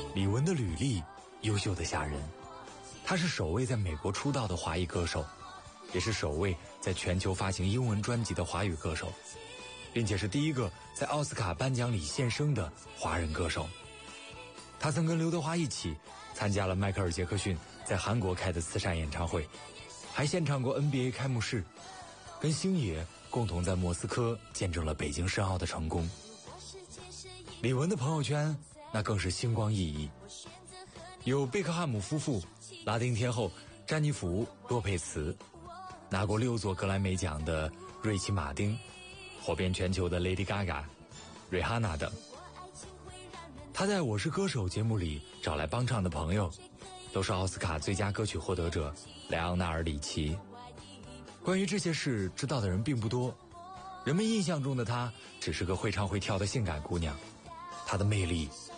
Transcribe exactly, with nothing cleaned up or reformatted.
李玟的履历优秀的吓人，她是首位在美国出道的华裔歌手，也是首位在全球发行英文专辑的华语歌手，并且是第一个在奥斯卡颁奖礼献声的华人歌手。他曾跟刘德华一起参加了迈克尔·杰克逊在韩国开的慈善演唱会，还献唱过 N B A 开幕式，跟星爷共同在莫斯科见证了北京申奥的成功。李玟的朋友圈那更是星光熠熠，有贝克汉姆夫妇、拉丁天后詹妮弗·洛佩茨，拿过六座格莱美奖的瑞奇·马丁，火遍全球的 Lady Gaga、瑞哈娜等。他在我是歌手节目里找来帮唱的朋友，都是奥斯卡最佳歌曲获得者莱昂纳尔·里奇。关于这些事知道的人并不多，人们印象中的她只是个会唱会跳的性感姑娘，她的魅力